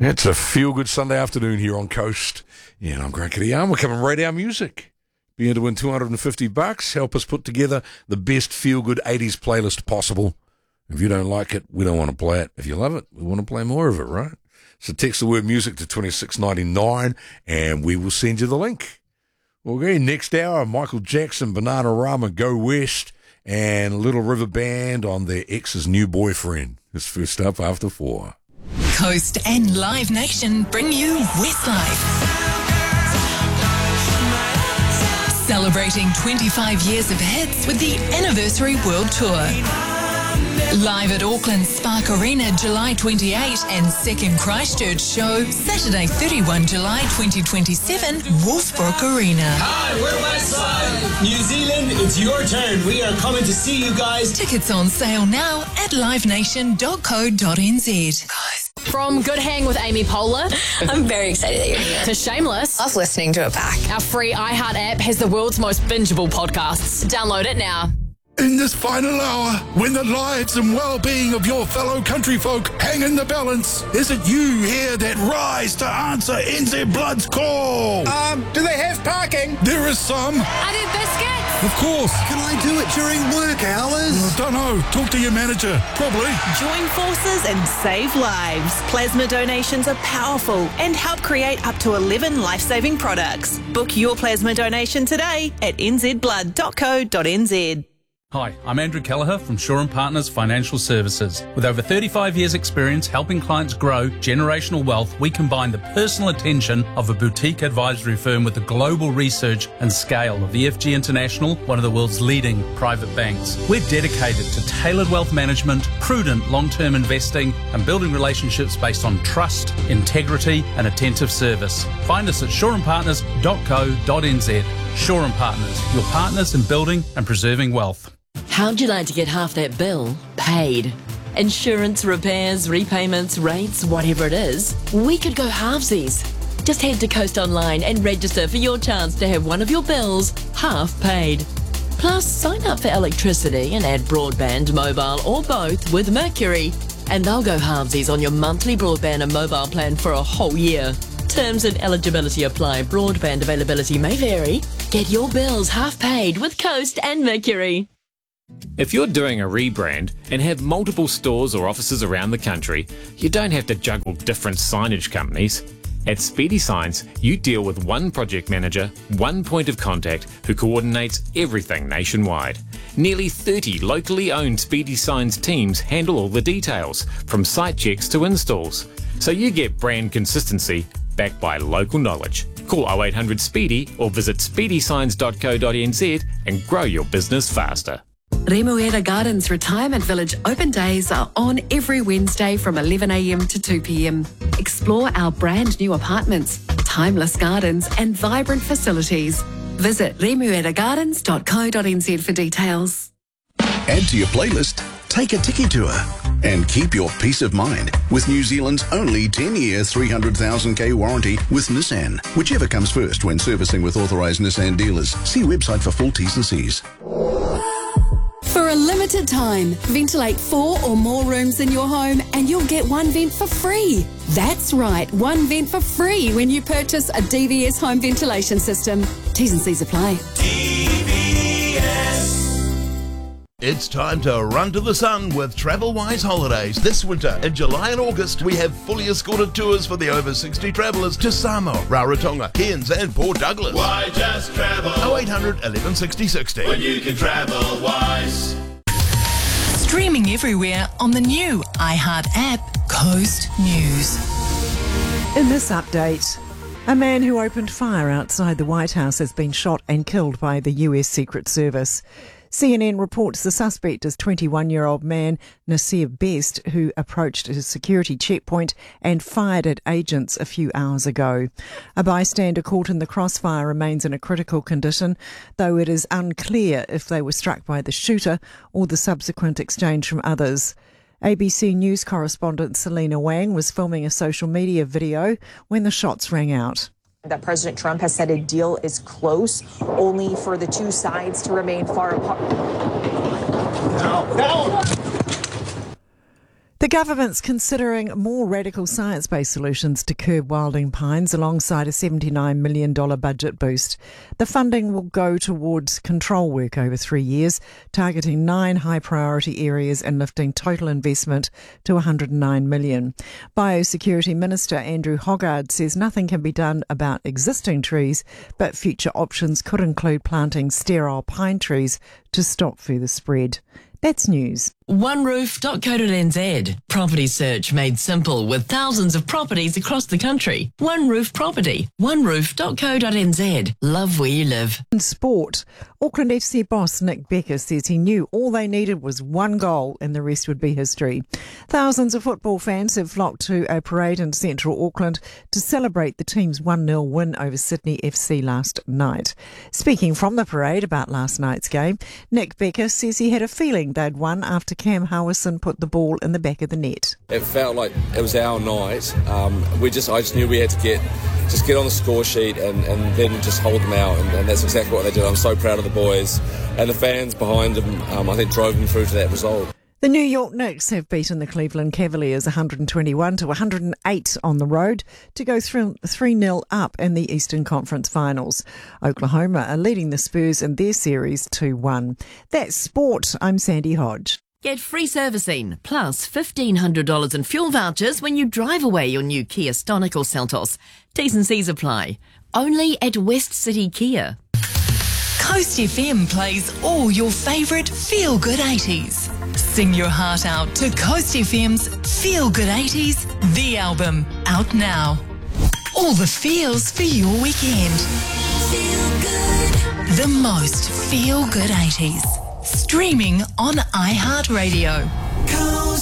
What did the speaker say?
It's a feel-good Sunday afternoon here on Coast. And I'm Grant Kitty-Arm. We're coming right out music. Be in to win $250. Help us put together the best feel-good 80s playlist possible. If you don't like it, we don't want to play it. If you love it, we want to play more of it, right? So text the word music to 2699 and we will send you the link. Okay, next hour, Michael Jackson, Bananarama, Go West, and Little River Band on their ex's new boyfriend. It's first up after 4. Coast and Live Nation bring you Westlife. Celebrating 25 years of hits with the Anniversary World Tour. Live at Auckland Spark Arena July 28 and second Christchurch show Saturday 31 July 2027 Wolfbrook Arena. Hi, we're Westlife. New Zealand, it's your turn. We are coming to see you guys. Tickets on sale now at livenation.co.nz. From Good Hang with Amy Poehler. I'm very excited that you're here. To Shameless. Love listening to it back. Our free iHeart app has the world's most bingeable podcasts. Download it now. In this final hour, when the lives and well-being of your fellow country folk hang in the balance, is it you here that rise to answer NZ Blood's call? Do they have parking? There is some. I did biscuits. Of course. Can I do it during work hours? Don't know. Talk to your manager. Probably. Join forces and save lives. Plasma donations are powerful and help create up to 11 life-saving products. Book your plasma donation today at nzblood.co.nz. Hi, I'm Andrew Kelleher from Shaw & Partners Financial Services. With over 35 years' experience helping clients grow generational wealth, we combine the personal attention of a boutique advisory firm with the global research and scale of EFG International, one of the world's leading private banks. We're dedicated to tailored wealth management, prudent long-term investing, and building relationships based on trust, integrity, and attentive service. Find us at shawandpartners.co.nz. Shaw & Partners, your partners in building and preserving wealth. How'd you like to get half that bill paid? Insurance, repairs, repayments, rates, whatever it is, we could go halvesies. Just head to Coast Online and register for your chance to have one of your bills half paid. Plus, sign up for electricity and add broadband, mobile or both with Mercury, and they'll go halvesies on your monthly broadband and mobile plan for a whole year. Terms and eligibility apply. Broadband availability may vary. Get your bills half paid with Coast and Mercury. If you're doing a rebrand and have multiple stores or offices around the country, you don't have to juggle different signage companies. At Speedy Signs, you deal with one project manager, one point of contact who coordinates everything nationwide. Nearly 30 locally owned Speedy Signs teams handle all the details, from site checks to installs. So you get brand consistency backed by local knowledge. Call 0800 Speedy or visit speedysigns.co.nz and grow your business faster. Remuera Gardens Retirement Village open days are on every Wednesday from 11 a.m. to 2 p.m. Explore our brand new apartments, timeless gardens and vibrant facilities. Visit remueragardens.co.nz for details. Add to your playlist, take a Tiki Tour and keep your peace of mind with New Zealand's only 10-year 300,000k warranty with Nissan. Whichever comes first when servicing with authorised Nissan dealers. See website for full T's and C's. For a limited time, ventilate 4 or more rooms in your home and you'll get one vent for free. That's right, one vent for free when you purchase a DVS home ventilation system. T's and C's apply. It's time to run to the sun with TravelWise Holidays. This winter, in July and August, we have fully escorted tours for the over 60 travellers to Samoa, Rarotonga, Cairns and Port Douglas. Why just travel? 0800 11 60 60. When you can travel wise. Streaming everywhere on the new iHeart app, Coast News. In this update, a man who opened fire outside the White House has been shot and killed by the US Secret Service. CNN reports the suspect is 21-year-old man Nasir Best, who approached a security checkpoint and fired at agents a few hours ago. A bystander caught in the crossfire remains in a critical condition, though it is unclear if they were struck by the shooter or the subsequent exchange from others. ABC News correspondent Selena Wang was filming a social media video when the shots rang out. That President Trump has said a deal is close, only for the two sides to remain far apart. The government's considering more radical science-based solutions to curb wilding pines alongside a $79 million budget boost. The funding will go towards control work over 3 years, targeting 9 high-priority areas and lifting total investment to $109 million. Biosecurity Minister Andrew Hoggard says nothing can be done about existing trees, but future options could include planting sterile pine trees to stop further spread. That's news. OneRoof.co.nz. Property search made simple with thousands of properties across the country. One Roof Property. OneRoof.co.nz. Love where you live. In sport, Auckland FC boss Nick Becker says he knew all they needed was one goal and the rest would be history. Thousands of football fans have flocked to a parade in central Auckland to celebrate the team's 1-0 win over Sydney FC last night. Speaking from the parade about last night's game, Nick Becker says he had a feeling they'd won after Cam Howison put the ball in the back of the net. It felt like it was our night. I just knew we had to get on the score sheet and then just hold them out, and that's exactly what they did. I'm so proud of the boys, and the fans behind them, I think, drove them through to that result. The New York Knicks have beaten the Cleveland Cavaliers 121-108 on the road to go 3-0 up in the Eastern Conference Finals. Oklahoma are leading the Spurs in their series 2-1. That's sport. I'm Sandy Hodge. Get free servicing, plus $1,500 in fuel vouchers when you drive away your new Kia Stonic or Seltos. T's and C's apply. Only at West City Kia. Coast FM plays all your favourite feel-good 80s. Sing your heart out to Coast FM's Feel Good 80s, the album, out now. All the feels for your weekend. Feel good. The most feel-good 80s. Streaming on iHeartRadio.